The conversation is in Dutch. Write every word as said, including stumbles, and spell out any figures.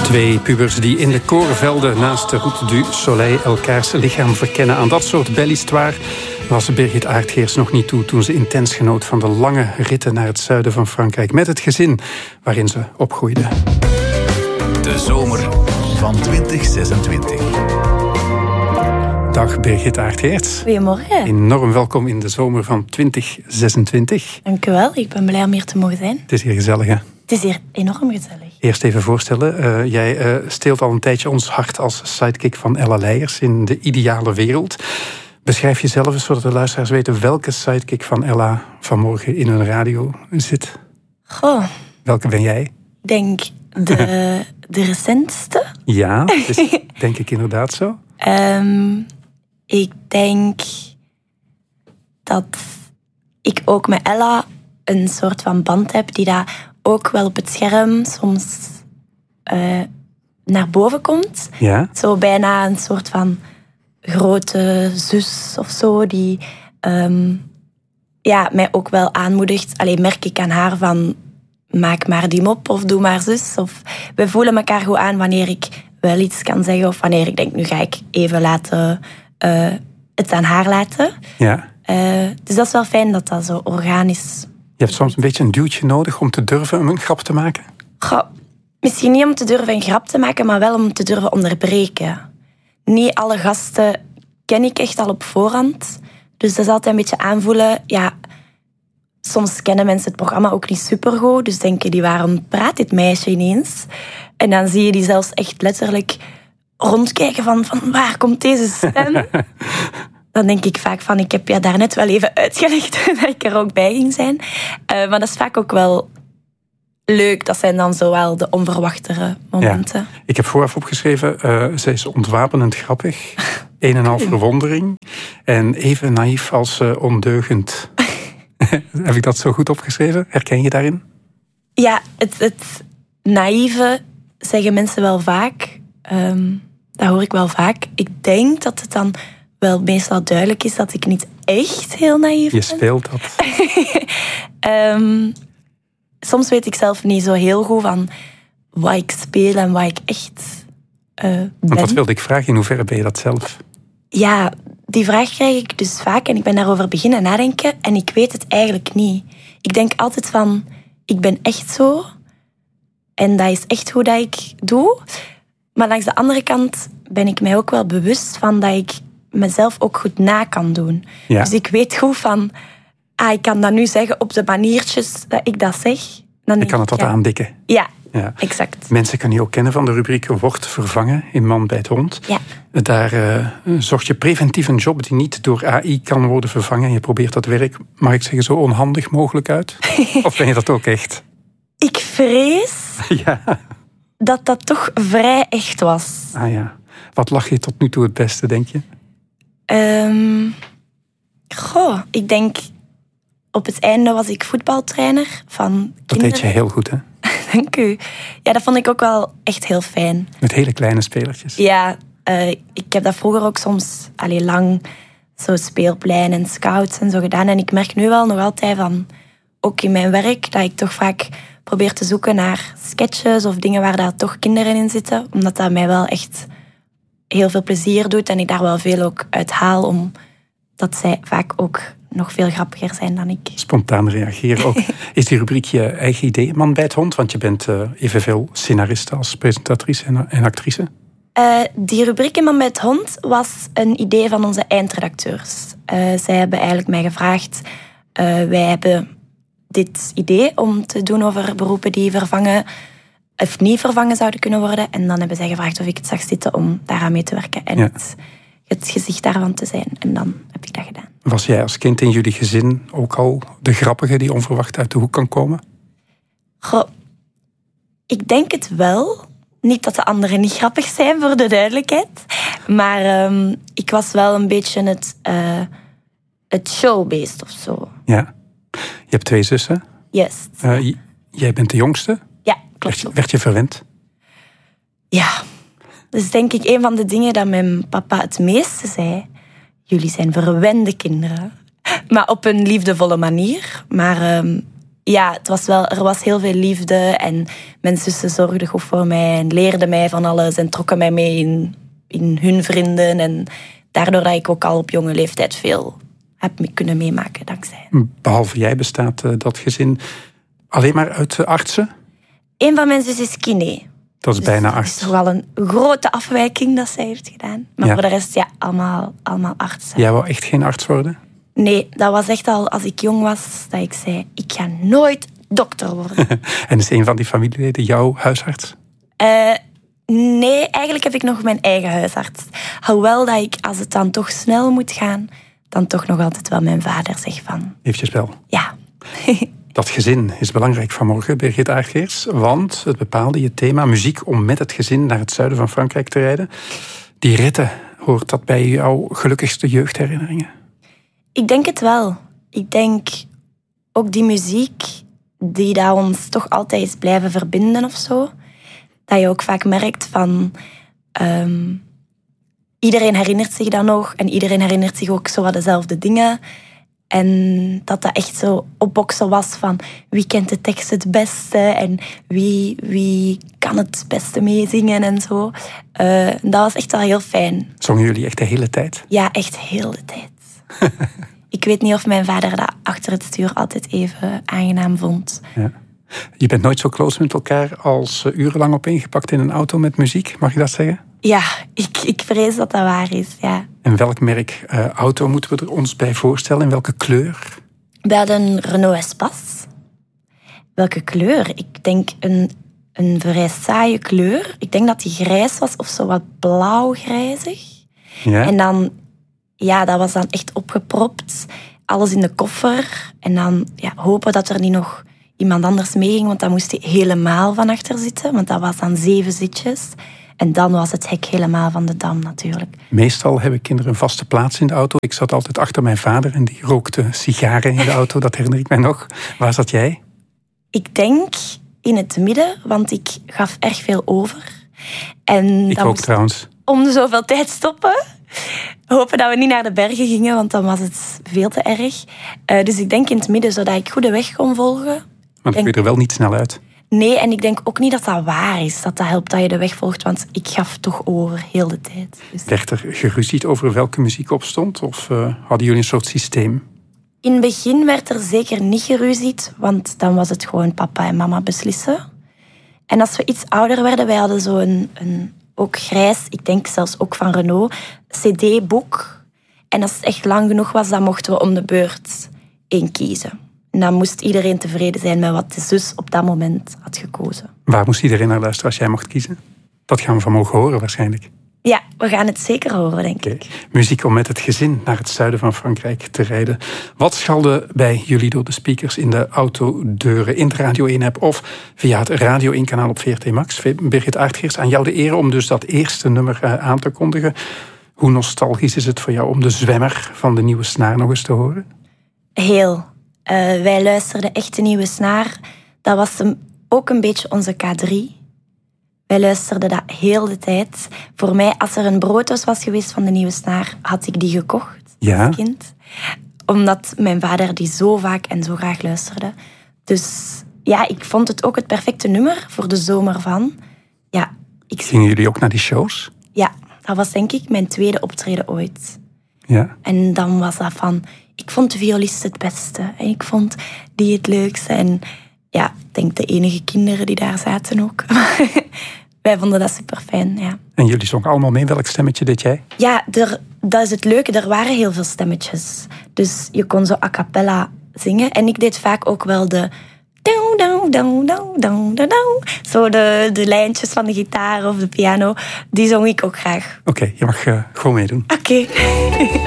Twee pubers die in de korenvelden naast de Route du Soleil elkaars lichaam verkennen. Aan dat soort belle-histoire was Birgit Aertgeers nog niet toe toen ze intens genoot van de lange ritten naar het zuiden van Frankrijk met het gezin waarin ze opgroeide. De zomer van twintig zesentwintig. Dag Birgit Aertgeers. Goedemorgen. Enorm welkom in de zomer van twintig zesentwintig. Dank u wel, ik ben blij om hier te mogen zijn. Het is hier gezellig, hè? Het is hier enorm gezellig. Eerst even voorstellen, uh, jij uh, steelt al een tijdje ons hart als sidekick van Ella Leijers in de ideale wereld. Beschrijf jezelf eens, zodat de luisteraars weten welke sidekick van Ella vanmorgen in hun radio zit. Goh. Welke ben jij? Ik denk de, de recentste. Ja, dat is denk ik inderdaad zo. Um, ik denk dat ik ook met Ella een soort van band heb die daar ook wel op het scherm soms uh, naar boven komt. Ja? Zo bijna een soort van grote zus of zo, die um, ja, mij ook wel aanmoedigt. Alleen merk ik aan haar van, maak maar die mop of doe maar zus. Of we voelen elkaar goed aan wanneer ik wel iets kan zeggen of wanneer ik denk, nu ga ik even laten, uh, het aan haar laten. Ja. Uh, dus dat is wel fijn dat dat zo organisch. Je hebt soms een beetje een duwtje nodig om te durven een grap te maken? Goh, misschien niet om te durven een grap te maken, maar wel om te durven onderbreken. Niet alle gasten ken ik echt al op voorhand. Dus dat is altijd een beetje aanvoelen. Ja, soms kennen mensen het programma ook niet supergoed. Dus denken die, waarom praat dit meisje ineens? En dan zie je die zelfs echt letterlijk rondkijken van, van waar komt deze stem? Dan denk ik vaak van, ik heb je daarnet wel even uitgelegd dat ik er ook bij ging zijn. Uh, maar dat is vaak ook wel leuk. Dat zijn dan zowel de onverwachtere momenten. Ja. Ik heb vooraf opgeschreven, uh, zij is ontwapenend grappig. Een en half verwondering. En even naïef als uh, ondeugend. Heb ik dat zo goed opgeschreven? Herken je daarin? Ja, het, het naïeve zeggen mensen wel vaak. Um, dat hoor ik wel vaak. Ik denk dat het dan wel meestal duidelijk is dat ik niet echt heel naïef ben. Je speelt dat. um, soms weet ik zelf niet zo heel goed van wat ik speel en wat ik echt uh, ben. Want dat wilde ik vragen, in hoeverre ben je dat zelf? Ja, die vraag krijg ik dus vaak en ik ben daarover beginnen nadenken en ik weet het eigenlijk niet. Ik denk altijd van, ik ben echt zo en dat is echt hoe dat ik doe. Maar langs de andere kant ben ik mij ook wel bewust van dat ik mezelf ook goed na kan doen. Ja. Dus ik weet goed van, ah, ik kan dat nu zeggen op de maniertjes dat ik dat zeg. Dan ik kan het wat ja. aandikken. Ja, ja, exact. Mensen kan je ook kennen van de rubriek Wordt vervangen in Man bij het Hond. Ja. Daar uh, zocht je preventief een job die niet door A I kan worden vervangen. Je probeert dat werk, mag ik zeggen, zo onhandig mogelijk uit? Of ben je dat ook echt? Ik vrees ja. dat dat toch vrij echt was. Ah ja. Wat lag je tot nu toe het beste, denk je? Um, goh, ik denk op het einde was ik voetbaltrainer van kinderen. Dat deed je heel goed, hè? Dank u. Ja, dat vond ik ook wel echt heel fijn. Met hele kleine spelertjes. Ja, uh, ik heb dat vroeger ook soms allee, lang zo speelplein en scouts en zo gedaan. En ik merk nu wel nog altijd van, ook in mijn werk, dat ik toch vaak probeer te zoeken naar sketches of dingen waar daar toch kinderen in zitten. Omdat dat mij wel echt heel veel plezier doet en ik daar wel veel ook uit haal, omdat zij vaak ook nog veel grappiger zijn dan ik. Spontaan reageren ook. Is die rubriek je eigen idee, Man bij het Hond? Want je bent uh, evenveel scenariste als presentatrice en, en actrice. Uh, die rubriek in Man bij het Hond was een idee van onze eindredacteurs. Uh, zij hebben eigenlijk mij gevraagd, uh, wij hebben dit idee om te doen over beroepen die vervangen of niet vervangen zouden kunnen worden. En dan hebben zij gevraagd of ik het zag zitten om daaraan mee te werken en ja. het, het gezicht daarvan te zijn. En dan heb ik dat gedaan. Was jij als kind in jullie gezin ook al de grappige die onverwacht uit de hoek kan komen? Goh, ik denk het wel. Niet dat de anderen niet grappig zijn, voor de duidelijkheid. Maar um, ik was wel een beetje het, uh, het showbeest of zo. Ja. Je hebt twee zussen. Yes. Uh, j- jij bent de jongste. Ja, klopt. Werd je, werd je verwend? Ja. Dat is denk ik een van de dingen dat mijn papa het meeste zei. Jullie zijn verwende kinderen. Maar op een liefdevolle manier. Maar um, ja, het was wel, er was heel veel liefde en mijn zussen zorgden goed voor mij en leerden mij van alles en trokken mij mee in, in hun vrienden. En daardoor dat ik ook al op jonge leeftijd veel heb kunnen meemaken dankzij hen. Behalve jij bestaat uh, dat gezin alleen maar uit uh, artsen? Een van mijn zussen is kine. Dat is dus bijna arts. arts. Dat is wel een grote afwijking dat zij heeft gedaan. Maar ja. voor de rest, ja, allemaal, allemaal artsen. Jij wou echt geen arts worden? Nee, dat was echt al als ik jong was dat ik zei, ik ga nooit dokter worden. En is een van die familieleden jouw huisarts? Uh, nee, eigenlijk heb ik nog mijn eigen huisarts. Hoewel dat ik, als het dan toch snel moet gaan, dan toch nog altijd wel mijn vader zeg van... Eventjes wel. Ja. Dat gezin is belangrijk vanmorgen, Birgit Aartgeers. Want het bepaalde je thema muziek om met het gezin naar het zuiden van Frankrijk te rijden. Die ritten, hoort dat bij jouw gelukkigste jeugdherinneringen? Ik denk het wel. Ik denk ook die muziek die dat ons toch altijd is blijven verbinden of zo. Dat je ook vaak merkt van... Um, iedereen herinnert zich dat nog en iedereen herinnert zich ook zo wat dezelfde dingen. En dat dat echt zo opboksen was van wie kent de tekst het beste en wie, wie kan het beste meezingen en zo. Uh, dat was echt wel heel fijn. Zongen jullie echt de hele tijd? Ja, echt heel de tijd. Ik weet niet of mijn vader dat achter het stuur altijd even aangenaam vond. Ja. Je bent nooit zo close met elkaar als uh, urenlang opeengepakt in een auto met muziek, mag je dat zeggen? Ja, ik, ik vrees dat dat waar is, ja. En welk merk uh, auto moeten we er ons bij voorstellen? En welke kleur? We hadden een Renault Espace. Welke kleur? Ik denk een, een vrij saaie kleur. Ik denk dat die grijs was of zo wat blauw-grijzig. Ja. En dan, ja, dat was dan echt opgepropt. Alles in de koffer. En dan ja, hopen dat er niet nog iemand anders meeging, want dan moest hij helemaal van achter zitten. Want dat was dan zeven zitjes. En dan was het hek helemaal van de dam natuurlijk. Meestal hebben kinderen een vaste plaats in de auto. Ik zat altijd achter mijn vader en die rookte sigaren in de auto. Dat herinner ik mij nog. Waar zat jij? Ik denk in het midden, want ik gaf erg veel over. En ik ook trouwens. Om de zoveel tijd stoppen. Hopen dat we niet naar de bergen gingen, want dan was het veel te erg. Uh, dus ik denk in het midden, zodat ik goed de weg kon volgen. Maar dan denk... kun je er wel niet snel uit. Nee, en ik denk ook niet dat dat waar is. Dat dat helpt dat je de weg volgt, want ik gaf toch over heel de tijd. Dus... Werd er geruzied over welke muziek opstond? Of uh, hadden jullie een soort systeem? In het begin werd er zeker niet geruzied, want dan was het gewoon papa en mama beslissen. En als we iets ouder werden, wij hadden zo'n een, een, ook grijs, ik denk zelfs ook van Renault, cd-boek. En als het echt lang genoeg was, dan mochten we om de beurt één kiezen. En dan moest iedereen tevreden zijn met wat de zus op dat moment had gekozen. Waar moest iedereen naar luisteren als jij mocht kiezen? Dat gaan we van mogen horen waarschijnlijk. Ja, we gaan het zeker horen, denk okay. ik. Muziek om met het gezin naar het zuiden van Frankrijk te rijden. Wat schalde bij jullie door de speakers in de autodeuren in de Radio één-app of via het Radio één-kanaal op V R T Max? Birgit Aartgeers, aan jou de eer om dus dat eerste nummer aan te kondigen. Hoe nostalgisch is het voor jou om de zwemmer van de nieuwe snaar nog eens te horen? Heel. Uh, wij luisterden echt de nieuwe snaar. Dat was ook een beetje onze K drie. Wij luisterden dat heel de tijd. Voor mij, als er een brooddoos was geweest van de nieuwe snaar, had ik die gekocht ja. als kind. Omdat mijn vader die zo vaak en zo graag luisterde. Dus ja, ik vond het ook het perfecte nummer voor de zomer van. Ja, ik... Gingen jullie ook naar die shows? Ja, dat was denk ik mijn tweede optreden ooit. Ja. En dan was dat van... Ik vond de violist het beste. En ik vond die het leukste. En ja, ik denk de enige kinderen die daar zaten ook. Wij vonden dat super fijn, ja. En jullie zongen allemaal mee. Welk stemmetje deed jij? Ja, er, dat is het leuke. Er waren heel veel stemmetjes. Dus je kon zo a cappella zingen. En ik deed vaak ook wel de... Zo de, de lijntjes van de gitaar of de piano. Die zong ik ook graag. Oké, okay, je mag uh, gewoon meedoen. Oké. Okay.